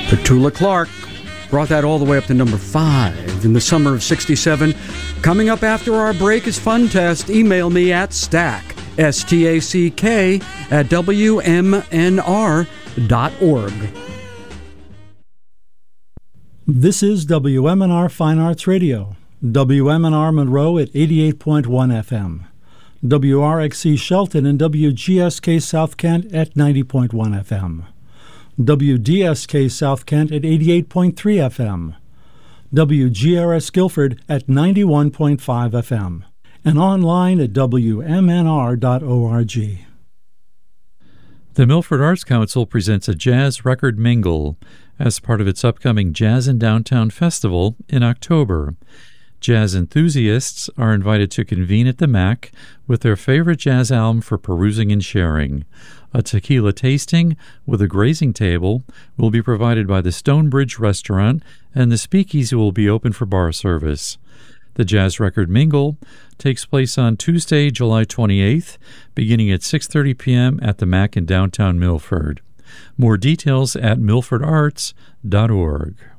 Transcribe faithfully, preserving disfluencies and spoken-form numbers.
Petula Clark brought that all the way up to number five in the summer of sixty-seven. Coming up after our break is Fun Test. Email me at stack, S T A C K, at W M N R dot org. This is W M N R Fine Arts Radio. W M N R Monroe at eighty-eight point one F M. W R X C Shelton and W G S K South Kent at ninety point one F M. W D S K South Kent at eighty-eight point three F M. W G R S Guilford at ninety-one point five F M. And online at W M N R dot org. The Milford Arts Council presents a jazz record mingle as part of its upcoming Jazz in Downtown Festival in October. Jazz enthusiasts are invited to convene at the M A C with their favorite jazz album for perusing and sharing. A tequila tasting with a grazing table will be provided by the Stonebridge Restaurant, and the speakeasy will be open for bar service. The Jazz Record Mingle takes place on Tuesday, July twenty-eighth, beginning at six thirty p.m. at the M A C in downtown Milford. More details at milford arts dot org.